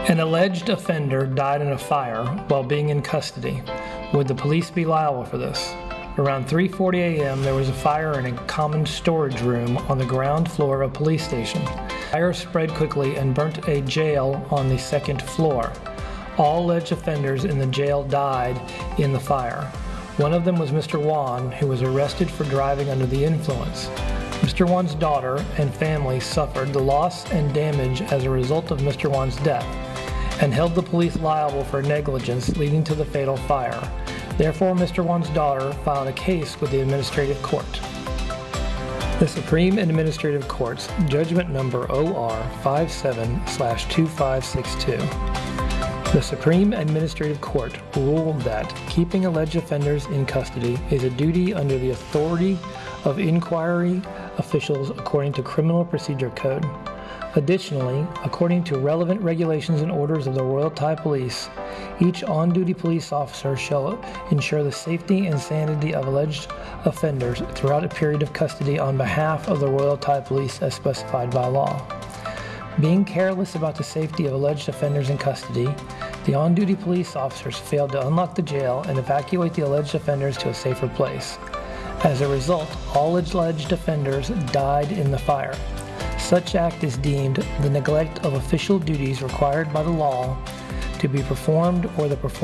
An alleged offender died in a fire while being in custody. Would the police be liable for this? Around 3:40 a.m. there was a fire in a common storage room on the ground floor of a police station. Fire spread quickly and burnt a jail on the second floor. All alleged offenders in the jail died in the fire. One of them was Mr. Wan, who was arrested for driving under the influence. Mr. Wan's daughter and family suffered the loss and damage as a result of Mr. Wan's death, and held the police liable for negligence leading to the fatal fire. Therefore, Mr. Wan's daughter filed a case with the Administrative Court. The Supreme Administrative Court's Judgment Number OR 57/2562. The Supreme Administrative Court ruled that keeping alleged offenders in custody is a duty under the authority of inquiry officials according to Criminal Procedure Code. Additionally, according to relevant regulations and orders of the Royal Thai Police, each on-duty police officer shall ensure the safety and sanity of alleged offenders throughout a period of custody on behalf of the Royal Thai Police as specified by law. Being careless about the safety of alleged offenders in custody, the on-duty police officers failed to unlock the jail and evacuate the alleged offenders to a safer place. As a result, all alleged offenders died in the fire. Such act is deemed the neglect of official duties required by the law to be performed or the performance